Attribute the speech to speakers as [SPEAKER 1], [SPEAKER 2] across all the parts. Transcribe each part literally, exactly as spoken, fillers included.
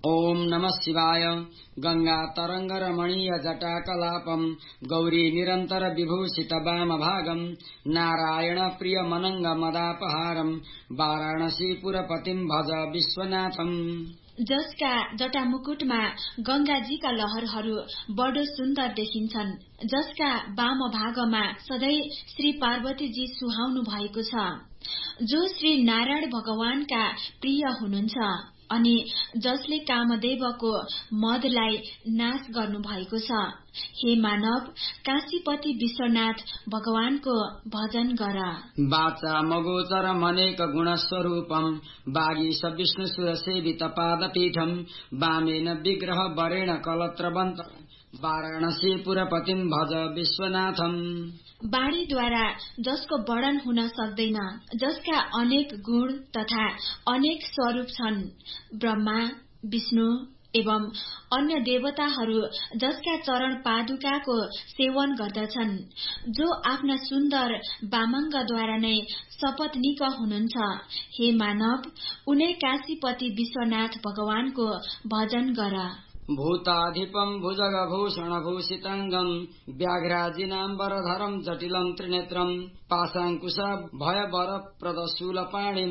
[SPEAKER 1] ओम नमः शिवाय। गंगा तरंग रमणीय जटाकलापम गौरी निरंतर विभूषित वाम भागम नारायण प्रिय मनंग मदापहारम वाराणसीपुरपतिम भज विश्वनाथम।
[SPEAKER 2] जसका जटा मुकुटमा गंगाजीका लहरहरू बडो सुन्दर देखिन्छन्, जसका वाम भागमा सधैँ श्री पार्वतीजी सुहाउनु भएको छ, जो श्री नारायण भगवानका प्रिय हुनुहुन्छ अनि जसले कामदेवको मदलाई नाश गर्नु भएको छ। हे मानव, काशीपति विश्वनाथ भगवानको भजन गर।
[SPEAKER 1] वाचा मगोचर मनेक गुणस्वरूपम वागीश विष्णु सुर सेवित पादपीठम वामेन विग्रह वरेण कलत्रवंत वाराणसीपुरपतिम भज विश्वनाथम।
[SPEAKER 2] बाणीद्वारा जसको वर्णन हुन सक्दैन, जसका अनेक गुण तथा अनेक स्वरूप छन्, ब्रह्मा विष्णु एवं अन्य देवताहरू जसका चरण पादुकाको सेवन गर्दछन्, जो आफ्ना सुन्दर वामाङ्गद्वारा नै शपथनिक हुनुहुन्छ। हे मानव, उनै काशीपति विश्वनाथ भगवानको भजन गर।
[SPEAKER 1] भूताधिपम भुजग भूषण भूषितांगम व्याघ्राजिनाम्बरधरम जटिलम त्रिनेत्रम पाशांकुश भय वर प्रदशूल पाणिम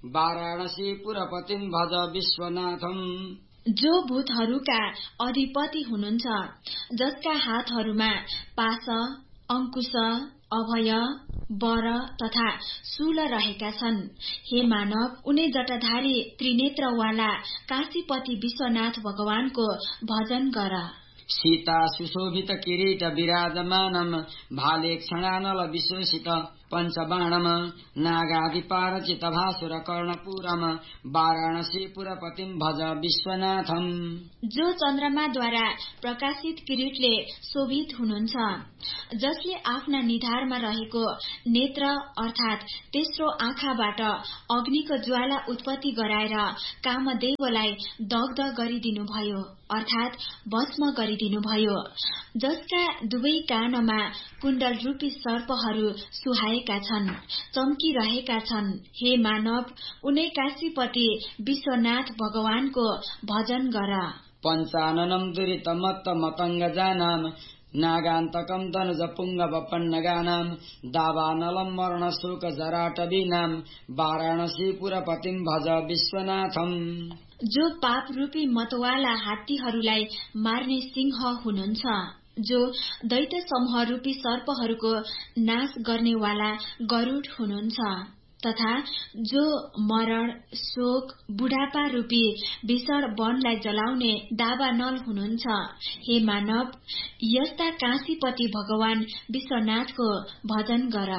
[SPEAKER 1] वाराणसीपुरपतिम भज विश्वनाथम।
[SPEAKER 2] जो भूतहरूका अधिपति हुनुहुन्छ, जसका हातहरूमा पाश, अंकुश, अभय, वर तथा शूल रहेका छन्, हे मानव, उनी जटाधारी त्रिनेत्रवाला काशीपति विश्वनाथ भगवानको भजन गर।
[SPEAKER 1] सीता सुशोभित किरीट विराजमानम भाले क्षणानल विशोषित पंचबाणम नागादिपारचित भासुर कर्णपुरम वाराणसीपुरपतिम भज विश्वनाथम।
[SPEAKER 2] जो चन्द्रमाद्वारा प्रकाशित किरीटले शोभित हुनुहुन्छ, जसले आफ्ना निधारमा रहेको नेत्र अर्थात तेस्रो आँखाबाट अग्निको ज्वाला उत्पत्ति गराएर कामदेवलाई दग्ध गरिदिनुभयो अर्थात भस्म गरिदिनुभयो, जसका दुवै कानमा कुण्डल रूपी सर्पहरू सुहाएका छन्, चम्किरहेका छन्। हे मानव, उनै काशीपति विश्वनाथ भगवानको भजन गर।
[SPEAKER 1] पंचाननम दुरित मत्त मतंग जानाम नागान्तकम दनुज पुंगव पन्नगानाम दावानलम मरण शोक जराटवीनाम वाराणसीपुरपतिम भज विश्वनाथम।
[SPEAKER 2] जो पाप रूपी मतवाला हात्तीहरूलाई मार्ने सिंह हुनुहुन्छ, जो दैत्य समूह रूपी सर्पहरूको नाश गर्नेवाला गरुड हुनुहुन्छ तथा जो मरण शोक बुढापा रूपी भीषण वनलाई जलाउने दावानल हुनुहुन्छ। हे मानव, यस्ता काशीपति भगवान विश्वनाथको भजन गर।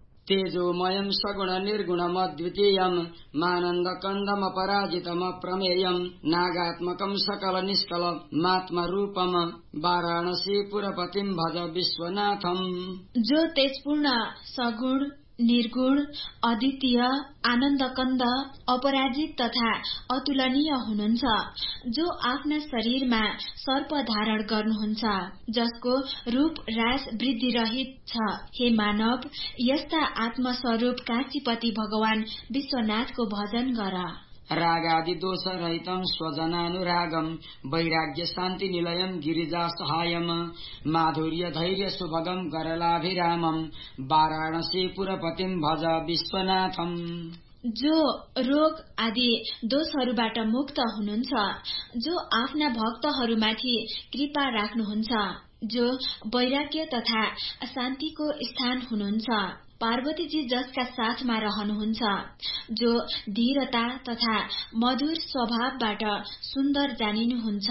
[SPEAKER 1] तेजोमयम सगुण निर्गुण मद्वितीयम मानंद कंदम अपराजितम अप्रमेयम नागात्मकम सकल निष्कल मात्म रूपम वाराणसीपुरपतिम भज विश्वनाथम।
[SPEAKER 2] जो तेजपूर्ण सगुण निर्गुण अद्वितीय आनन्द कन्द अपराजित तथा अतुलनीय हुनुहुन्छ, जो आफ्ना शरीरमा सर्प धारण गर्नुहुन्छ, जसको रूप रास वृद्धि रहित छ। हे मानव, यस्ता आत्मस्वरूप काशीपति भगवान विश्वनाथको भजन गर।
[SPEAKER 1] रागादि दोष रहितम स्वजनानुरागम वैराग्य शांति निलयम गिरिजा सहायम माधुर्य धैर्य सुभगम करलाभिरामम वाराणसीपुरपतिम भज विश्वनाथम।
[SPEAKER 2] जो रोग आदि दोषहरूबाट मुक्त हुनुहुन्छ, जो आफ्ना भक्तहरूमाथि कृपा राख्नुहुन्छ, जो वैराग्य तथा शान्तिको स्थान हुनुहुन्छ, पार्वतीजी जसका साथमा रहनुहुन्छ, जो धीरता तथा मधुर स्वभावबाट सुन्दर जानिनुहुन्छ,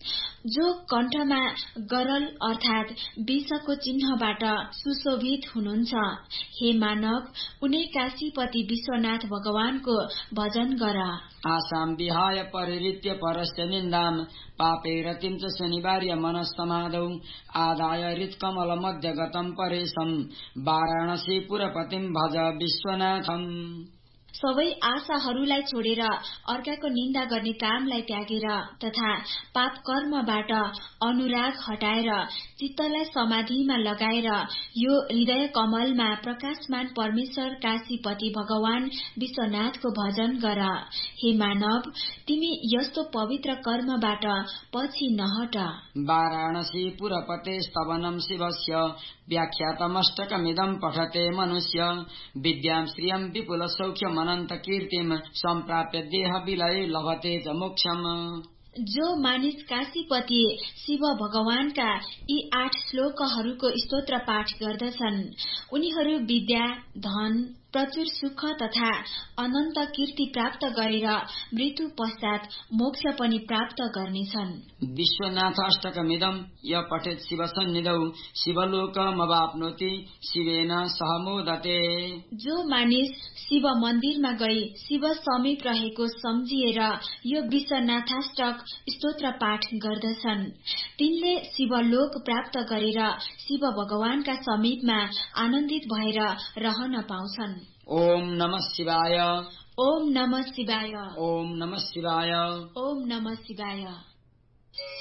[SPEAKER 2] जो कण्ठमा गरल अर्थात विषको चिन्हबाट सुशोभित हुनुहुन्छ। हे मानव, उनै काशीपति विश्वनाथ भगवानको भजन गर।
[SPEAKER 1] आसाम विहाय परिरित्य परस्य निन्दाम पापेरतिं च शनिवार्य मनस्समाधौ आदाय हृत्कमल मध्य गतं परेशं वाराणसीपुरपतिं भज विश्वनाथम।
[SPEAKER 2] सबै आशाहरूलाई छोडेर अर्काको निन्दा गर्ने कामलाई त्यागेर तथा पाप कर्मबाट अनुराग हटाएर चित्तलाई समाधिमा लगाएर यो हृदय कमलमा प्रकाशमान परमेश्वर काशीपति भगवान विश्वनाथको भजन गर। हे मानव, तिमी यस्तो पवित्र कर्मबाट पछि नहट।
[SPEAKER 1] वाराणसी पुरपते स्तवनम शिवस्य व्याख्यातमष्टकमिदं पठते मनुष्य विद्यां श्रियं विपुल सौख्यम अनंत कीर्तिम संप्राप्य देह विलय लभते च मोक्षम।
[SPEAKER 2] जो मानिस काशीपति शिव भगवानका यी आठ श्लोकहरूको स्तोत्र पाठ गर्दछन् उनीहरू विद्या, धन, प्रचुर सुख तथा अनन्त कीर्ति प्राप्त गरेर मृत्यु पश्चात मोक्ष पनि प्राप्त गर्नेछन्।
[SPEAKER 1] विश्वनाथाष्टकमिदं य पठेत् शिव सन्निधौ शिवलोकमवाप्नोति शिवेन सह मोदते।
[SPEAKER 2] जो मानिस शिव मन्दिरमा गई शिव समीप रहेको सम्झिएर यो विश्वनाथाष्टक स्तोत्र पाठ गर्दछन् तिनले शिवलोक प्राप्त गरेर शिव भगवानका समीपमा आनन्दित भएर रहन पाउँछन्।
[SPEAKER 1] ओम नमः शिवाय।
[SPEAKER 2] ओम नमः शिवाय।
[SPEAKER 1] ओम नमः शिवाय।
[SPEAKER 2] ओम नमः शिवाय।